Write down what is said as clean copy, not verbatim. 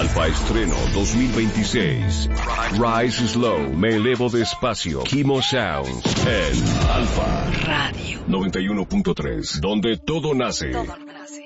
Alfa Estreno 2026. Rise Slow, me elevo despacio. Kimo Sounds en Alfa Radio 91.3, donde todo nace.